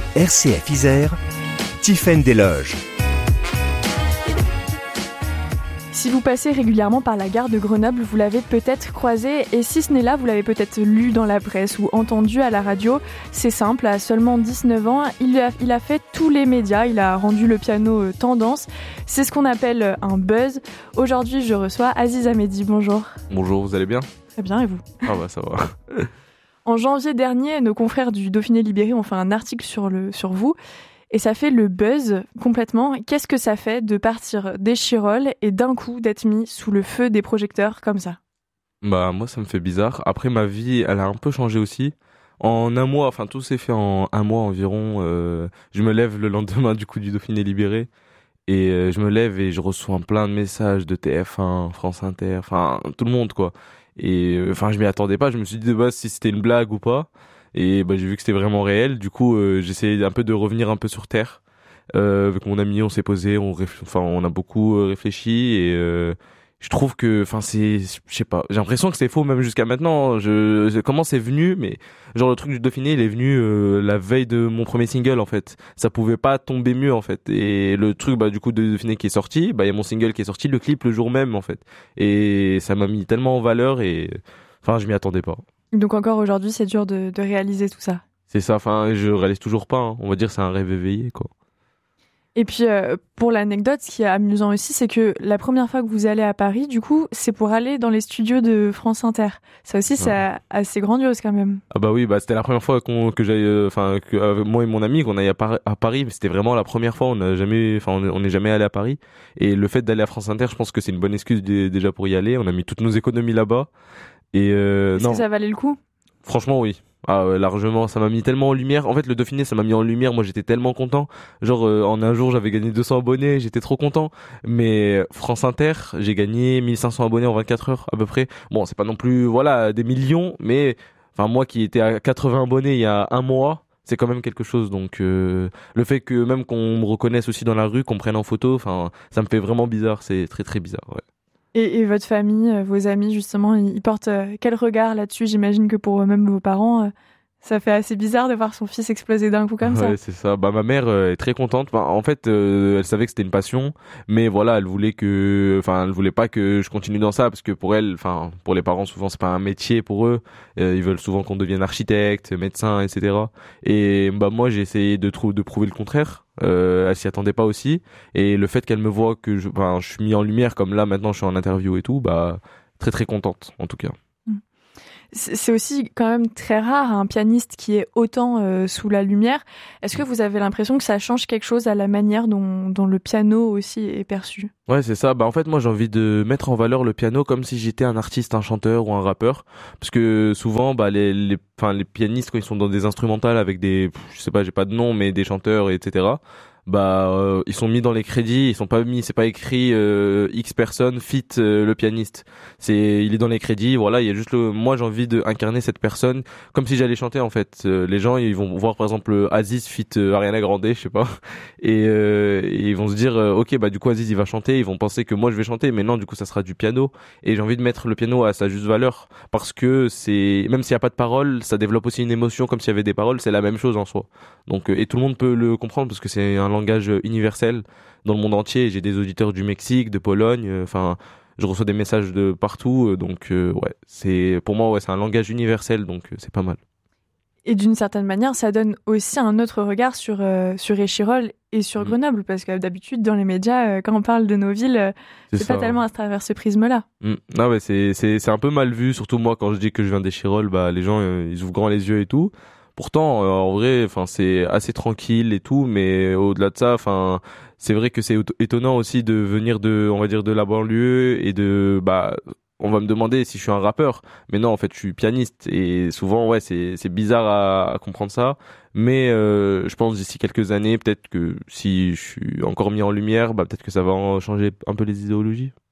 RCF Isère, Tiffaine Desloges. Si vous passez régulièrement par la gare de Grenoble, vous l'avez peut-être croisé, et si ce n'est là, vous l'avez peut-être lu dans la presse ou entendu à la radio. C'est simple, à seulement 19 ans, il a fait tous les médias, il a rendu le piano tendance. C'est ce qu'on appelle un buzz. Aujourd'hui, je reçois Aziz Ahmedi, bonjour. Bonjour, vous allez bien ? Très bien, et vous ? Ah bah ça va. En janvier dernier, nos confrères du Dauphiné Libéré ont fait un article sur vous. Et ça fait le buzz complètement. Qu'est-ce que ça fait de partir d'Échirolles et d'un coup d'être mis sous le feu des projecteurs comme ça ? Bah moi ça me fait bizarre. Après ma vie elle a un peu changé aussi. En un mois, enfin tout s'est fait en un mois environ. Je me lève le lendemain du coup du Dauphiné Libéré. Et je me lève et je reçois plein de messages de TF1, France Inter, enfin tout le monde quoi. Et enfin je m'y attendais pas, je me suis dit de base si c'était une blague ou pas. Et bah j'ai vu que c'était vraiment réel. Du coup j'essayais un peu de revenir un peu sur terre. Avec mon ami on s'est posé, on a beaucoup réfléchi et je trouve que je sais pas, j'ai l'impression que c'est faux même jusqu'à maintenant. Comment c'est venu, mais genre le truc du Dauphiné il est venu la veille de mon premier single en fait. Ça pouvait pas tomber mieux en fait. Et le truc bah du coup de Dauphiné qui est sorti, bah il y a mon single qui est sorti, le clip le jour même en fait. Et ça m'a mis tellement en valeur et enfin je m'y attendais pas. Donc encore aujourd'hui, c'est dur de réaliser tout ça. C'est ça, enfin je réalise toujours pas, hein. On va dire c'est un rêve éveillé quoi. Et puis, pour l'anecdote, ce qui est amusant aussi, c'est que la première fois que vous allez à Paris, du coup, c'est pour aller dans les studios de France Inter. Ça aussi, c'est assez grandiose quand même. Ah bah oui, bah c'était la première fois que j'aille, moi et mon ami qu'on aille à Paris, mais c'était vraiment la première fois. On n'est jamais allé à Paris. Et le fait d'aller à France Inter, je pense que c'est une bonne excuse déjà pour y aller. On a mis toutes nos économies là-bas. Et Est-ce non, que ça valait le coup ? franchement oui. Ah ouais, largement, ça m'a mis tellement en lumière. En fait, le Dauphiné, ça m'a mis en lumière. Moi, j'étais tellement content. Genre, en un jour, j'avais gagné 200 abonnés. J'étais trop content. Mais France Inter, j'ai gagné 1500 abonnés en 24 heures, à peu près. Bon, c'est pas non plus, voilà, des millions. Mais, enfin, moi qui étais à 80 abonnés il y a un mois, c'est quand même quelque chose. Donc, le fait que même qu'on me reconnaisse aussi dans la rue, qu'on me prenne en photo, enfin, ça me fait vraiment bizarre. C'est très, très bizarre, ouais. Et votre famille, vos amis, justement, ils portent quel regard là-dessus ? J'imagine que pour eux-mêmes, vos parents, ça fait assez bizarre de voir son fils exploser d'un coup comme ça. Ouais, c'est ça. Bah ma mère est très contente. Bah, en fait, elle savait que c'était une passion, mais voilà, elle voulait pas que je continue dans ça parce que pour elle, enfin, pour les parents, souvent c'est pas un métier pour eux. Ils veulent souvent qu'on devienne architecte, médecin, etc. Et bah moi, j'ai essayé de prouver le contraire. Elle s'y attendait pas aussi. Et le fait qu'elle me voit que je suis mis en lumière comme là maintenant, je suis en interview et tout, bah très très contente en tout cas. C'est aussi quand même très rare un pianiste qui est autant sous la lumière. Est-ce que vous avez l'impression que ça change quelque chose à la manière dont le piano aussi est perçu ? Ouais, c'est ça. Bah en fait, moi j'ai envie de mettre en valeur le piano comme si j'étais un artiste, un chanteur ou un rappeur, parce que souvent bah les pianistes quand ils sont dans des instrumentales avec des je sais pas, j'ai pas de nom mais des chanteurs etc. Bah ils sont mis dans les crédits, c'est pas écrit X personne fit le pianiste. Il est dans les crédits, voilà, il y a juste moi j'ai envie de incarner cette personne comme si j'allais chanter en fait. Les gens ils vont voir par exemple Aziz fit Ariana Grande, je sais pas. Et ils vont se dire OK, bah du coup Aziz il va chanter, ils vont penser que moi je vais chanter mais non, du coup ça sera du piano et j'ai envie de mettre le piano à sa juste valeur parce que c'est même s'il y a pas de paroles, ça développe aussi une émotion comme s'il y avait des paroles, c'est la même chose en soi. Donc et tout le monde peut le comprendre parce que c'est un langage universel dans le monde entier. J'ai des auditeurs du Mexique, de Pologne, enfin je reçois des messages de partout donc ouais, c'est pour moi ouais, c'est un langage universel donc c'est pas mal. Et d'une certaine manière, ça donne aussi un autre regard sur Échirolles et sur Grenoble, parce que d'habitude, dans les médias, quand on parle de nos villes, c'est pas tellement à travers ce prisme-là. Ah ouais, c'est un peu mal vu, surtout moi quand je dis que je viens d'Échirolles, bah les gens ils ouvrent grand les yeux et tout. Pourtant, en vrai, enfin c'est assez tranquille et tout, mais au-delà de ça, enfin c'est vrai que c'est étonnant aussi de venir on va dire de la banlieue et on va me demander si je suis un rappeur, mais non en fait je suis pianiste et souvent ouais c'est bizarre à comprendre ça, mais je pense d'ici quelques années peut-être que si je suis encore mis en lumière, bah peut-être que ça va en changer un peu les idéologies.